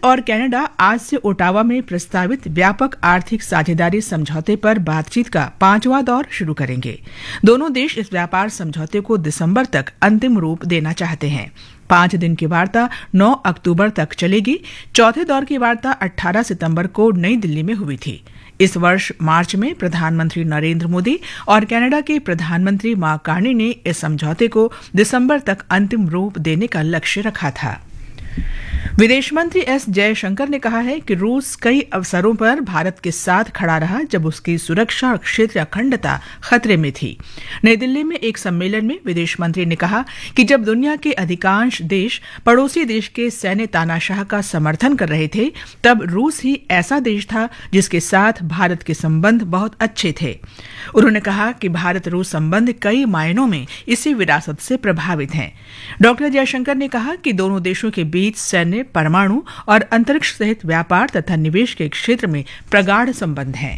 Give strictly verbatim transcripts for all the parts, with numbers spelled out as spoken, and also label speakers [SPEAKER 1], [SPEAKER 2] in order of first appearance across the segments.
[SPEAKER 1] और कनाडा आज से ओटावा में प्रस्तावित व्यापक आर्थिक साझेदारी समझौते पर बातचीत का पांचवा दौर शुरू करेंगे। दोनों देश इस व्यापार समझौते को दिसंबर तक अंतिम रूप देना चाहते हैं। पांच दिन की वार्ता नौ अक्टूबर तक चलेगी। चौथे दौर की वार्ता अठारह सितंबर को नई दिल्ली में हुई थी। इस वर्ष मार्च में प्रधानमंत्री नरेंद्र मोदी और कनाडा के प्रधानमंत्री मार्क कार्नी ने इस समझौते को दिसंबर तक अंतिम रूप देने का लक्ष्य रखा था। विदेश मंत्री एस जयशंकर ने कहा है कि रूस कई अवसरों पर भारत के साथ खड़ा रहा जब उसकी सुरक्षा और क्षेत्रीय अखंडता खतरे में थी। नई दिल्ली में एक सम्मेलन में विदेश मंत्री ने कहा कि जब दुनिया के अधिकांश देश पड़ोसी देश के सैन्य तानाशाह का समर्थन कर रहे थे, तब रूस ही ऐसा देश था जिसके साथ भारत के संबंध बहुत अच्छे थे। उन्होंने कहा कि भारत रूस संबंध कई मायनों में इसी विरासत से प्रभावित हैं। डॉक्टर जयशंकर ने कहा कि दोनों देशों के बीच सैन्य, परमाणु और अंतरिक्ष सहित व्यापार तथा निवेश के क्षेत्र में प्रगाढ़ संबंध हैं।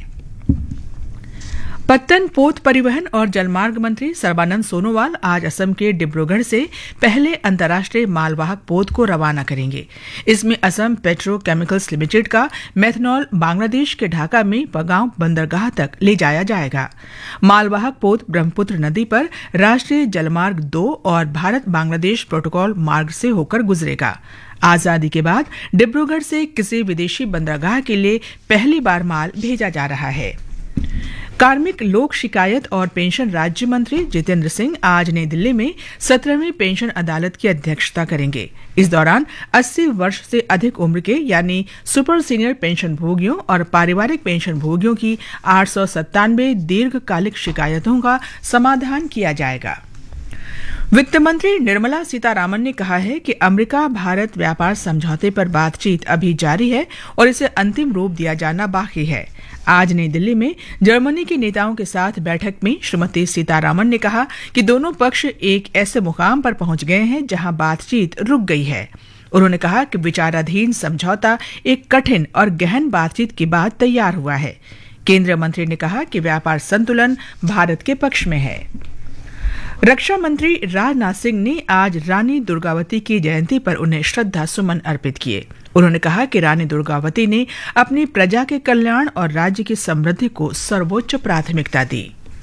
[SPEAKER 1] पत्तन, पोत परिवहन और जलमार्ग मंत्री सर्बानंद सोनोवाल आज असम के डिब्रूगढ़ से पहले अंतर्राष्ट्रीय मालवाहक पोत को रवाना करेंगे। इसमें असम पेट्रोकेमिकल्स लिमिटेड का मेथनॉल बांग्लादेश के ढाका में पगांव बंदरगाह तक ले जाया जाएगा। मालवाहक पोत ब्रह्मपुत्र नदी पर राष्ट्रीय जलमार्ग दो और भारत बांग्लादेश प्रोटोकॉल मार्ग से होकर गुजरेगा। आजादी के बाद डिब्रूगढ़ से किसी विदेशी बंदरगाह के लिए पहली बार माल भेजा जा रहा है। कार्मिक, लोक शिकायत और पेंशन राज्य मंत्री जितेंद्र सिंह आज नई दिल्ली में सत्रहवीं पेंशन अदालत की अध्यक्षता करेंगे। इस दौरान अस्सी वर्ष से अधिक उम्र के यानी सुपर सीनियर पेंशन भोगियों और पारिवारिक पेंशन भोगियों की आठ सौ सत्तानवे दीर्घकालिक शिकायतों का समाधान किया जाएगा। वित्त मंत्री निर्मला सीतारामन ने कहा है कि अमेरिका भारत व्यापार समझौते पर बातचीत अभी जारी है और इसे अंतिम रूप दिया जाना बाकी है। आज नई दिल्ली में जर्मनी के नेताओं के साथ बैठक में श्रीमती सीतारामन ने कहा कि दोनों पक्ष एक ऐसे मुकाम पर पहुंच गए हैं जहां बातचीत रुक गई है। उन्होंने कहा कि विचाराधीन समझौता एक कठिन और गहन बातचीत के बाद तैयार हुआ है। केंद्रीय मंत्री ने कहा कि व्यापार संतुलन भारत के पक्ष में है। रक्षा मंत्री राजनाथ सिंह ने आज रानी दुर्गावती की जयंती पर उन्हें श्रद्धा सुमन अर्पित किए। उन्होंने कहा कि रानी दुर्गावती ने अपनी प्रजा के कल्याण और राज्य की समृद्धि को सर्वोच्च प्राथमिकता दी।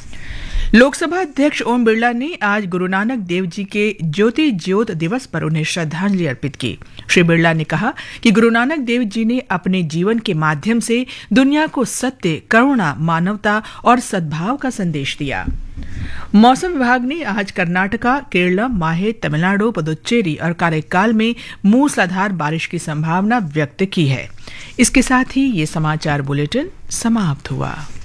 [SPEAKER 1] लोकसभा अध्यक्ष ओम बिरला ने आज गुरु नानक देव जी के ज्योति ज्योत दिवस पर उन्हें श्रद्धांजलि अर्पित की। श्री बिरला ने कहा कि गुरु नानक देव जी ने अपने जीवन के माध्यम से दुनिया को सत्य, करुणा, मानवता और सद्भाव का संदेश दिया। मौसम विभाग ने आज कर्नाटका, केरला, माहे, तमिलनाडु, पुदुच्चेरी और काரைकाल में मूसलाधार बारिश की संभावना व्यक्त की है। इसके साथ ही ये समाचार बुलेटिन समाप्त हुआ।